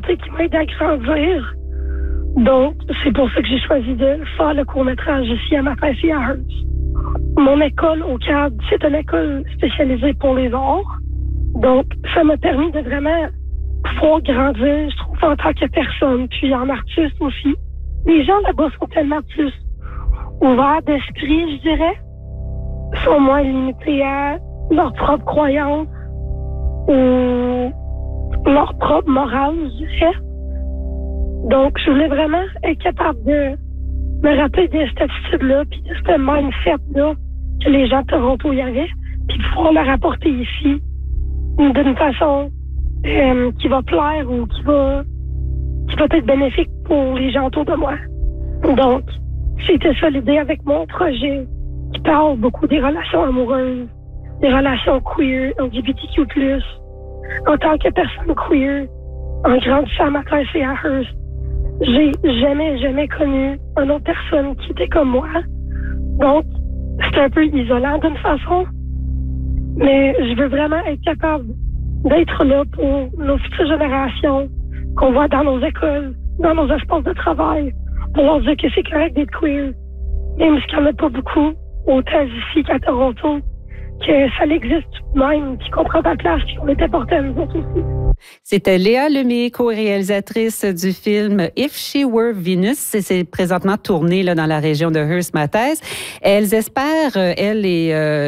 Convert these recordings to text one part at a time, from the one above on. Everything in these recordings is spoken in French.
côté qui m'aide à grandir. Donc, c'est pour ça que j'ai choisi de faire le court-métrage ici à Matisse et à Hearst. Mon école au CAD, c'est une école spécialisée pour les arts. Donc, ça m'a permis de vraiment pouvoir grandir, je trouve, en tant que personne, puis en artiste aussi. Les gens là-bas sont tellement plus ouverts d'esprit, je dirais. Ils sont moins limités à leur propre croyance ou leur propre morale, je dirais. Donc, je voulais vraiment être capable de me rappeler de cette attitude-là, puis de ce mindset-là que les gens de Toronto y avaient, puis de pouvoir le rapporter ici d'une façon qui va plaire ou qui va être bénéfique pour les gens autour de moi. Donc, c'était ça l'idée avec mon projet qui parle beaucoup des relations amoureuses, des relations queer, LGBTQ+. En tant que personne queer, en grandissant à Matisse et à Hearst, j'ai jamais connu une autre personne qui était comme moi. Donc, c'est un peu isolant d'une façon, mais je veux vraiment être capable d'être là pour nos futures générations qu'on voit dans nos écoles, dans nos espaces de travail, pour leur dire que c'est correct d'être queer, même s'il n'y en a pas beaucoup, autant ici qu'à Toronto, que ça existe tout de même, puis qu'on prend pas place, puis qu'on est important nous autres aussi. C'était Léa Lemay, co-réalisatrice du film If She Were Venus. C'est présentement tourné là, dans la région de Hearst-Matisse. Elles espèrent, elle et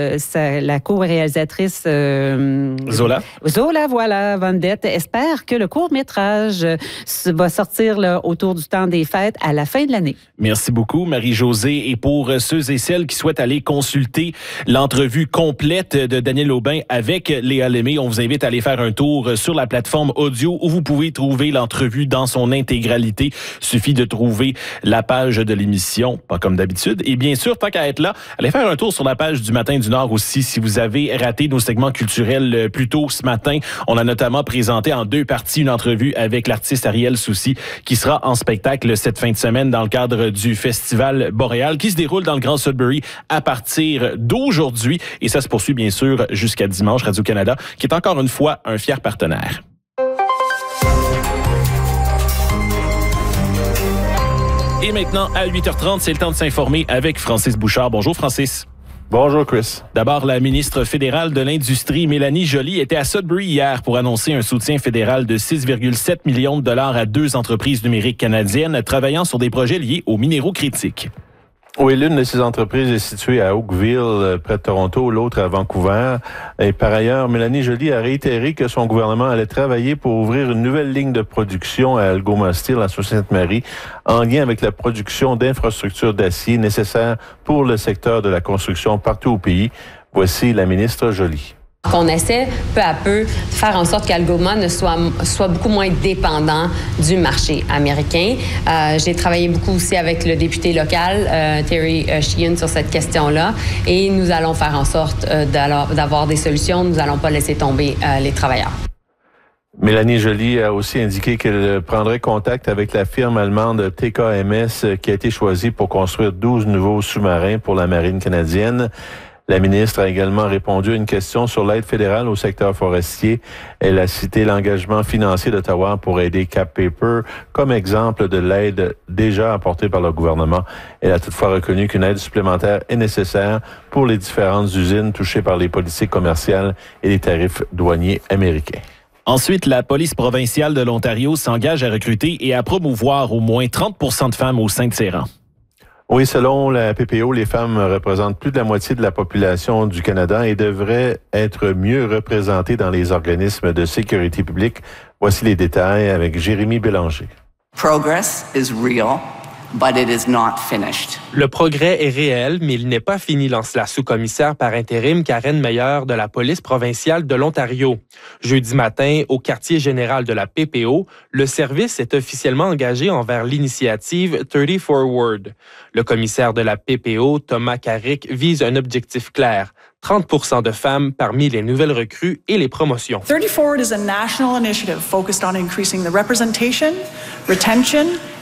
la co-réalisatrice Zola, voilà, Vendette, espèrent que le court-métrage va sortir là, autour du temps des fêtes à la fin de l'année. Merci beaucoup, Marie-Josée. Et pour ceux et celles qui souhaitent aller consulter l'entrevue complète de Daniel Aubin avec Léa Lemay, on vous invite à aller faire un tour sur la plateforme audio où vous pouvez trouver l'entrevue dans son intégralité. Suffit de trouver la page de l'émission, pas comme d'habitude. Et bien sûr, tant qu'à être là, allez faire un tour sur la page du Matin du Nord aussi si vous avez raté nos segments culturels plus tôt ce matin. On a notamment présenté en 2 parties une entrevue avec l'artiste Ariel Soucy qui sera en spectacle cette fin de semaine dans le cadre du Festival Boréal qui se déroule dans le Grand Sudbury à partir d'aujourd'hui. Et ça se poursuit bien sûr jusqu'à dimanche. Radio-Canada qui est encore une fois un fier partenaire. Et maintenant, à 8h30, c'est le temps de s'informer avec Francis Bouchard. Bonjour, Francis. Bonjour, Chris. D'abord, la ministre fédérale de l'Industrie, Mélanie Joly, était à Sudbury hier pour annoncer un soutien fédéral de 6,7 millions de dollars à 2 entreprises numériques canadiennes travaillant sur des projets liés aux minéraux critiques. Oui, l'une de ces entreprises est située à Oakville, près de Toronto, l'autre à Vancouver. Et par ailleurs, Mélanie Joly a réitéré que son gouvernement allait travailler pour ouvrir une nouvelle ligne de production à Algoma Steel, à Sault-Sainte-Marie, en lien avec la production d'infrastructures d'acier nécessaires pour le secteur de la construction partout au pays. Voici la ministre Joly. Qu'on essaie peu à peu de faire en sorte qu'Algoma ne soit beaucoup moins dépendant du marché américain. J'ai travaillé beaucoup aussi avec le député local, Terry Sheehan, sur cette question-là. Et nous allons faire en sorte d'avoir des solutions. Nous n'allons pas laisser tomber les travailleurs. Mélanie Joly a aussi indiqué qu'elle prendrait contact avec la firme allemande TKMS qui a été choisie pour construire 12 nouveaux sous-marins pour la marine canadienne. La ministre a également répondu à une question sur l'aide fédérale au secteur forestier. Elle a cité l'engagement financier d'Ottawa pour aider Cap Paper comme exemple de l'aide déjà apportée par le gouvernement. Elle a toutefois reconnu qu'une aide supplémentaire est nécessaire pour les différentes usines touchées par les politiques commerciales et les tarifs douaniers américains. Ensuite, la police provinciale de l'Ontario s'engage à recruter et à promouvoir au moins 30% de femmes au sein de ses rangs. Oui, selon la PPO, les femmes représentent plus de la moitié de la population du Canada et devraient être mieux représentées dans les organismes de sécurité publique. Voici les détails avec Jérémy Bélanger. Progress is real, but it is not finished. Le progrès est réel, mais il n'est pas fini, lance la sous-commissaire par intérim Karen Meyer de la police provinciale de l'Ontario. Jeudi matin, au quartier général de la PPO, le service est officiellement engagé envers l'initiative 30 Forward. Le commissaire de la PPO, Thomas Carrick, vise un objectif clair. 30% de femmes parmi les nouvelles recrues et les promotions. 30 Forward is a national initiative focused on increasing the representation, retention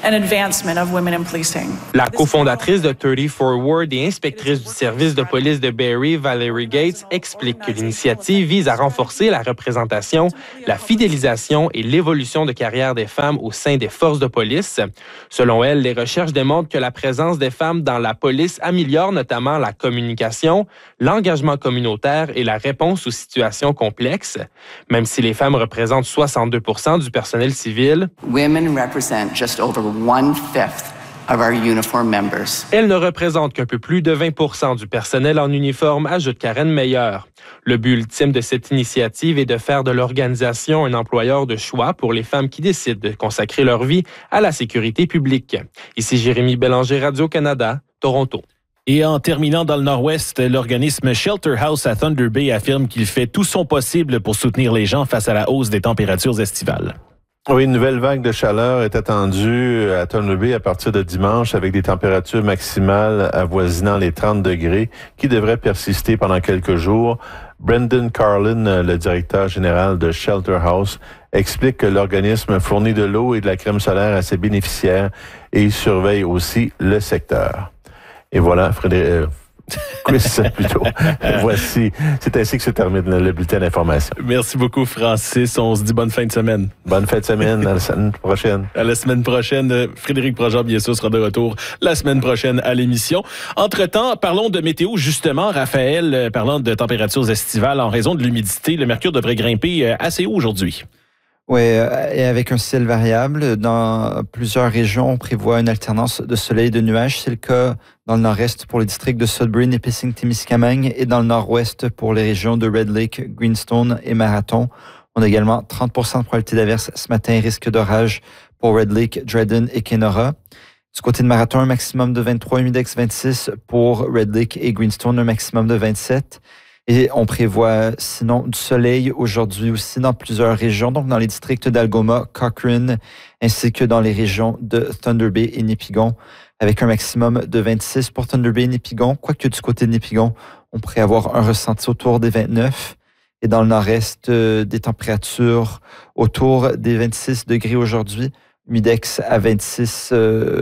and advancement of women in policing. La cofondatrice de 30 Forward et inspectrice du service de police de Barrie, Valerie Gates, explique que l'initiative vise à renforcer la représentation, la fidélisation et l'évolution de carrière des femmes au sein des forces de police. Selon elle, les recherches démontrent que la présence des femmes dans la police améliore notamment la communication, l'engagement communautaire et la réponse aux situations complexes. Même si les femmes représentent 62% du personnel civil, Women represent just over 1/5 of our uniform members. elles ne représentent qu'un peu plus de 20% du personnel en uniforme, ajoute Karen Meyer. Le but ultime de cette initiative est de faire de l'organisation un employeur de choix pour les femmes qui décident de consacrer leur vie à la sécurité publique. Ici Jérémy Bélanger, Radio-Canada, Toronto. Et en terminant dans le Nord-Ouest, l'organisme Shelter House à Thunder Bay affirme qu'il fait tout son possible pour soutenir les gens face à la hausse des températures estivales. Oui, une nouvelle vague de chaleur est attendue à Thunder Bay à partir de dimanche avec des températures maximales avoisinant les 30 degrés qui devraient persister pendant quelques jours. Brendan Carlin, le directeur général de Shelter House, explique que l'organisme fournit de l'eau et de la crème solaire à ses bénéficiaires et il surveille aussi le secteur. Et voilà, Frédéric, Chris, plutôt. Voici, c'est ainsi que se termine le bulletin d'information. Merci beaucoup, Francis. On se dit bonne fin de semaine. Bonne fin de semaine, à la semaine prochaine. À la semaine prochaine. Frédéric Projean, bien sûr, sera de retour la semaine prochaine à l'émission. Entre-temps, parlons de météo, justement. Raphaël, parlant de températures estivales en raison de l'humidité, le mercure devrait grimper assez haut aujourd'hui. Oui, et avec un ciel variable. Dans plusieurs régions, on prévoit une alternance de soleil et de nuages. C'est le cas dans le nord-est pour les districts de Sudbury, Nipissing, Témiscamingue et dans le nord-ouest pour les régions de Red Lake, Greenstone et Marathon. On a également 30% de probabilité d'averse ce matin, risque d'orage pour Red Lake, Dryden et Kenora. Du côté de Marathon, un maximum de 23, humidex 26 pour Red Lake et Greenstone, un maximum de 27. Et on prévoit sinon du soleil aujourd'hui aussi dans plusieurs régions, donc dans les districts d'Algoma, Cochrane, ainsi que dans les régions de Thunder Bay et Nipigon, avec un maximum de 26 pour Thunder Bay et Nipigon. Quoique du côté de Nipigon, on pourrait avoir un ressenti autour des 29. Et dans le nord-est, des températures autour des 26 degrés aujourd'hui, humidex à 26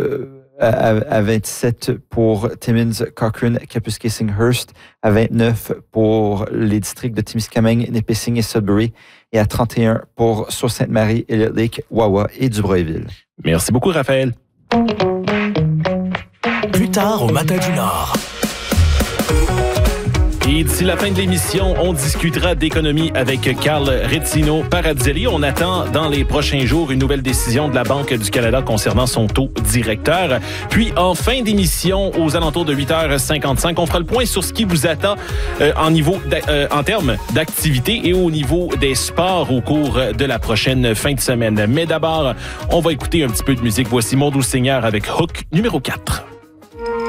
à 27 pour Timmins, Cochrane, Kapuskasing-Hearst, à 29 pour les districts de Témiscamingue, Nipissing et Sudbury, et à 31 pour Sault-Sainte-Marie, Elliott Lake, Wawa et Dubreuilville. Merci beaucoup, Raphaël. Plus tard au Matin du Nord. Et d'ici la fin de l'émission, on discutera d'économie avec Carl Rizzino Paradzelli. On attend dans les prochains jours une nouvelle décision de la Banque du Canada concernant son taux directeur. Puis en fin d'émission, aux alentours de 8h55, on fera le point sur ce qui vous attend en termes d'activité et au niveau des sports au cours de la prochaine fin de semaine. Mais d'abord, on va écouter un petit peu de musique. Voici Mon Doux Seigneur avec Hook numéro 4.